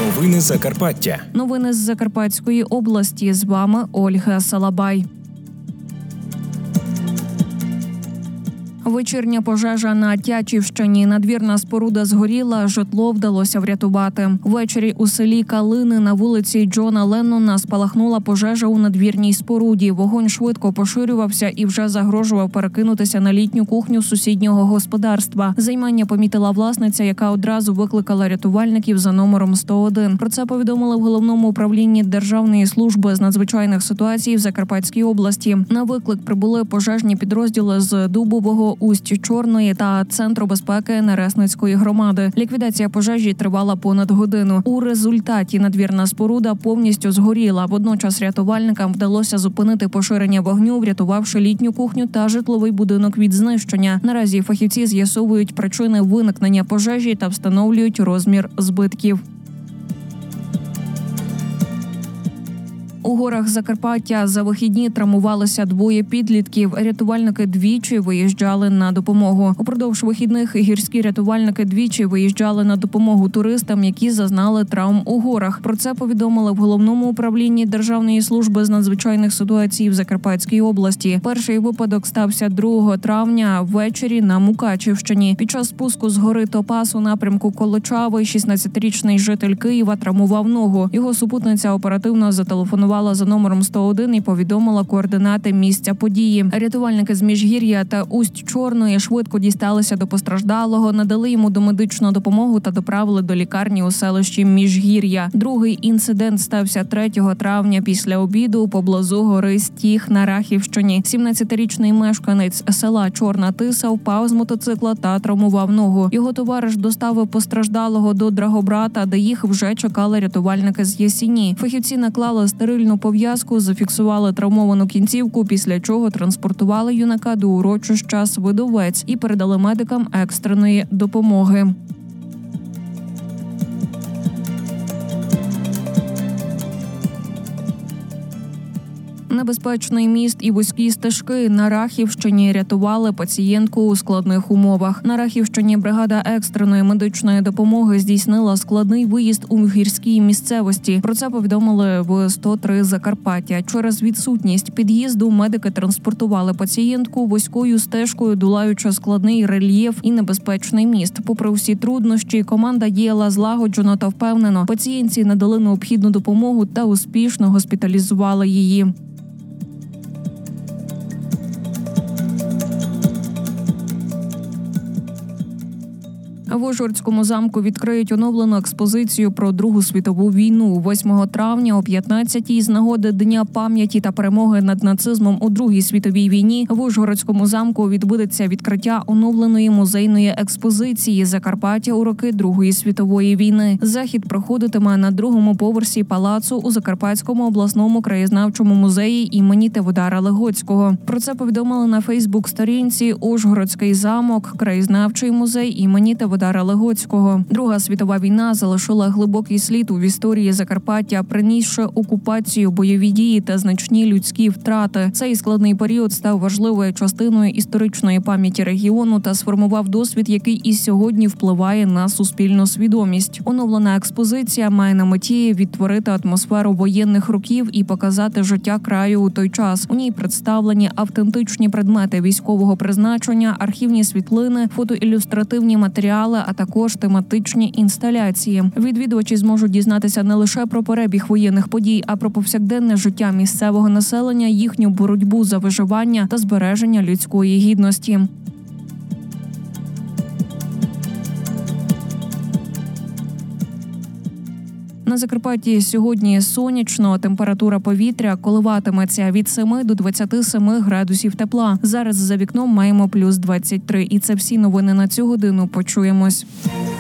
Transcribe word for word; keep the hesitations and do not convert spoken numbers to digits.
Новини Закарпаття. Новини з Закарпатської області. З вами Ольга Салабай. Вечірня пожежа на Тячівщині. Надвірна споруда згоріла, житло вдалося врятувати. Ввечері у селі Калини на вулиці Джона Леннона спалахнула пожежа у надвірній споруді. Вогонь швидко поширювався і вже загрожував перекинутися на літню кухню сусіднього господарства. Займання помітила власниця, яка одразу викликала рятувальників за номером сто один. Про це повідомили в Головному управлінні Державної служби з надзвичайних ситуацій в Закарпатській області. На виклик прибули пожежні підрозділи з Дубового, Усть-Чорної та Центру безпеки Нересницької громади. Ліквідація пожежі тривала понад годину. У результаті надвірна споруда повністю згоріла. Водночас рятувальникам вдалося зупинити поширення вогню, врятувавши літню кухню та житловий будинок від знищення. Наразі фахівці з'ясовують причини виникнення пожежі та встановлюють розмір збитків. У горах Закарпаття за вихідні травмувалися двоє підлітків. Рятувальники двічі виїжджали на допомогу. Упродовж вихідних гірські рятувальники двічі виїжджали на допомогу туристам, які зазнали травм у горах. Про це повідомили в Головному управлінні Державної служби з надзвичайних ситуацій в Закарпатській області. Перший випадок стався другого травня ввечері на Мукачівщині. Під час спуску з гори Топас у напрямку Колочави шістнадцятирічний житель Києва травмував ногу. Його супутниця оперативно зателефонувала за номером сто один і повідомила координати місця події. Рятувальники з Міжгір'я та Усть-Чорної швидко дісталися до постраждалого, надали йому домедичну допомогу та доправили до лікарні у селищі Міжгір'я. Другий інцидент стався третього травня після обіду поблизу гори Стіг на Рахівщині. сімнадцятирічний мешканець села Чорна Тиса впав з мотоцикла та травмував ногу. Його товариш доставив постраждалого до Драгобрата, де їх вже чекали рятувальники з Ясіні. Фахівці наклали стерильну пов'язку, зафіксували травмовану кінцівку, після чого транспортували юнака до урочища Свидовець і передали медикам екстреної допомоги. Небезпечний міст і вузькі стежки. На Рахівщині рятували пацієнтку у складних умовах. На Рахівщині бригада екстреної медичної допомоги здійснила складний виїзд у гірській місцевості. Про це повідомили в сто три Закарпаття. Через відсутність під'їзду медики транспортували пацієнтку вузькою стежкою, долаючи складний рельєф і небезпечний міст. Попри всі труднощі, команда діяла злагоджено та впевнено. Пацієнтці надали необхідну допомогу та успішно госпіталізували її. В Ужгородському замку відкриють оновлену експозицію про Другу світову війну. восьмого травня о п'ятнадцятій з нагоди Дня пам'яті та перемоги над нацизмом у Другій світовій війні в Ужгородському замку відбудеться відкриття оновленої музейної експозиції «Закарпаття у роки Другої світової війни». Захід проходитиме на другому поверсі палацу у Закарпатському обласному краєзнавчому музеї імені Теводара Легоцького. Про це повідомили на Фейсбук-сторінці «Ужгородський замок, краєзнавчий музей імені Теводара Легоцького». Друга світова війна залишила глибокий слід у історії Закарпаття, принісши окупацію, бойові дії та значні людські втрати. Цей складний період став важливою частиною історичної пам'яті регіону та сформував досвід, який і сьогодні впливає на суспільну свідомість. Оновлена експозиція має на меті відтворити атмосферу воєнних років і показати життя краю у той час. У ній представлені автентичні предмети військового призначення, архівні світлини, фотоілюстративні матеріали, а також тематичні інсталяції. Відвідувачі зможуть дізнатися не лише про перебіг воєнних подій, а про повсякденне життя місцевого населення, їхню боротьбу за виживання та збереження людської гідності. На Закарпатті сьогодні сонячно, температура повітря коливатиметься від семи до двадцяти семи градусів тепла. Зараз за вікном маємо плюс двадцять три. І це всі новини на цю годину. Почуємось.